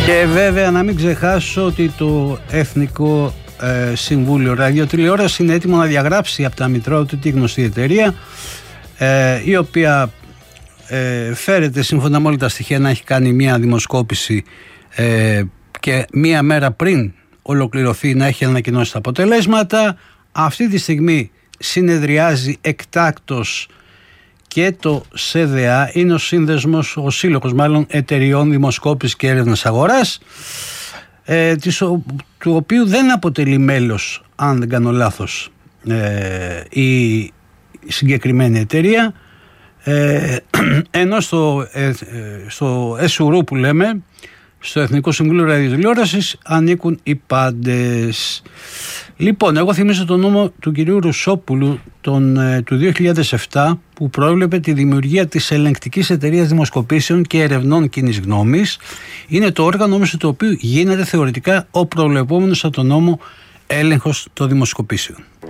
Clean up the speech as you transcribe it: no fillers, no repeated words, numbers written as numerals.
Και βέβαια να μην ξεχάσω ότι το Εθνικό Συμβούλιο Ραδιοτηλεόραση είναι έτοιμο να διαγράψει από τα μητρώα του τη γνωστή εταιρεία, η οποία φέρεται σύμφωνα με όλα τα στοιχεία να έχει κάνει μια δημοσκόπηση και μία μέρα πριν ολοκληρωθεί να έχει ανακοινώσει τα αποτελέσματα. Αυτή τη στιγμή συνεδριάζει εκτάκτως και το ΣΕΔΕΑ, είναι ο σύλλογος εταιριών δημοσκόπησης και έρευνας αγοράς, του οποίου δεν αποτελεί μέλος, αν δεν κάνω λάθος, η συγκεκριμένη εταιρεία, ενώ στο ΕΣΟΥΡΟΥ που λέμε, στο Εθνικό Συμβούλιο Ραδιοτηλεόρασης, ανήκουν οι πάντες. Λοιπόν, εγώ θυμίζω τον νόμο του κυρίου Ρουσόπουλου του 2007, που πρόβλεπε τη δημιουργία της ελεγκτικής εταιρείας δημοσκοπήσεων και ερευνών κοινής γνώμης. Είναι το όργανο μέσω του οποίου γίνεται θεωρητικά ο προβλεπόμενος από τον νόμο έλεγχος των δημοσκοπήσεων.